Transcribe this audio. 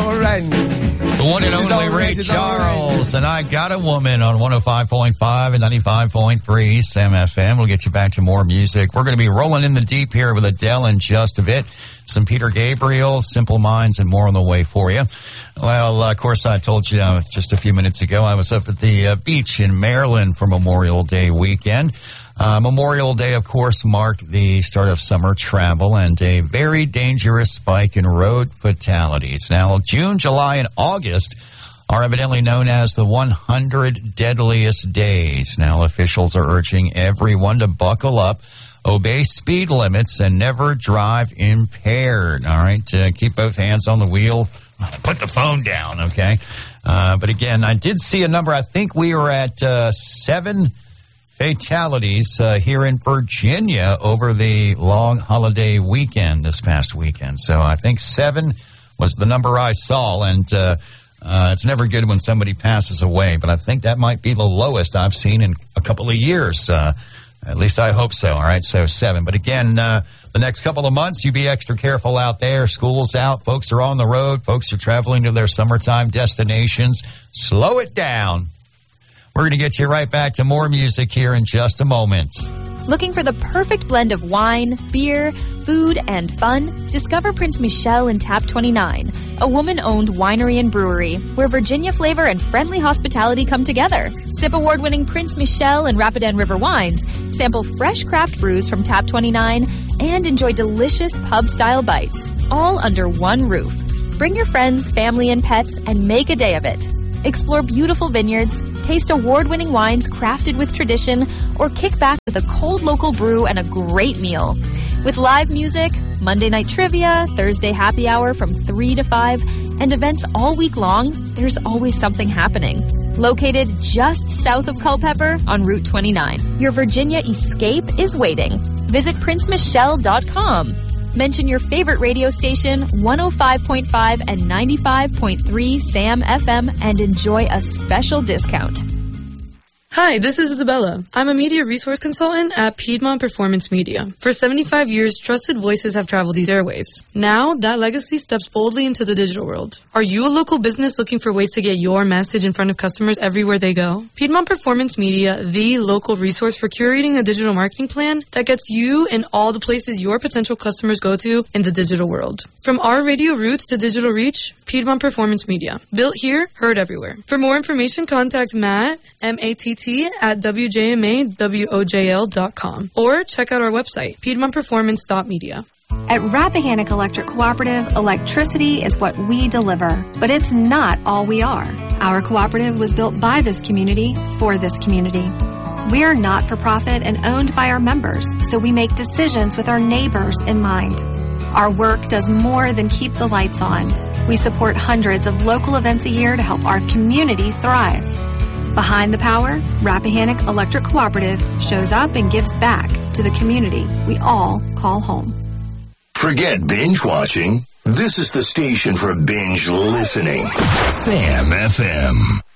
All right. The one and only Ray Charles, and I Got a Woman on 105.5 and 95.3 Sam FM. We'll get you back to more music. We're going to be rolling in the deep here with Adele in just a bit. Some Peter Gabriel, Simple Minds, and more on the way for you. Well, of course, I told you just a few minutes ago, I was up at the beach in Maryland for Memorial Day weekend. Memorial Day, of course, marked the start of summer travel and a very dangerous spike in road fatalities. Now, June, July, and August are evidently known as the 100 deadliest days. Now, officials are urging everyone to buckle up, obey speed limits, and never drive impaired. All right, keep both hands on the wheel. Put the phone down, okay? But again, I did see a number. I think we were at 7 fatalities here in Virginia over the long holiday weekend this past weekend. So I think 7 was the number I saw, and it's never good when somebody passes away, but I think that might be the lowest I've seen in a couple of years. At least I hope so. All right, so 7. But again, the next couple of months, you be extra careful out there. School's out. Folks are on the road. Folks are traveling to their summertime destinations. Slow it down. We're going to get you right back to more music here in just a moment. Looking for the perfect blend of wine, beer, food, and fun? Discover Prince Michelle in Tap 29, a woman-owned winery and brewery where Virginia flavor and friendly hospitality come together. Sip award-winning Prince Michelle and Rapidan River wines, sample fresh craft brews from Tap 29, and enjoy delicious pub-style bites, all under one roof. Bring your friends, family, and pets and make a day of it. Explore beautiful vineyards, taste award-winning wines crafted with tradition, or kick back with a cold local brew and a great meal. With live music, Monday night trivia, Thursday happy hour from 3 to 5, and events all week long, there's always something happening. Located just south of Culpeper on Route 29, your Virginia escape is waiting. Visit princemichelle.com. Mention your favorite radio station, 105.5 and 95.3 Sam FM, and enjoy a special discount. Hi, this is Isabella. I'm a media resource consultant at Piedmont Performance Media. For 75 years, trusted voices have traveled these airwaves. Now, that legacy steps boldly into the digital world. Are you a local business looking for ways to get your message in front of customers everywhere they go? Piedmont Performance Media, the local resource for curating a digital marketing plan that gets you in all the places your potential customers go to in the digital world. From our radio roots to digital reach, Piedmont Performance Media. Built here, heard everywhere. For more information, contact Matt, M-A-T-T, at WJMAWOJL.com or check out our website, piedmontperformance.media. At Rappahannock Electric Cooperative, electricity is what we deliver, but it's not all we are. Our cooperative was built by this community for this community. We are not-for-profit and owned by our members, so we make decisions with our neighbors in mind. Our work does more than keep the lights on. We support hundreds of local events a year to help our community thrive. Behind the Power, Rappahannock Electric Cooperative shows up and gives back to the community we all call home. Forget binge watching. This is the station for binge listening. Sam FM.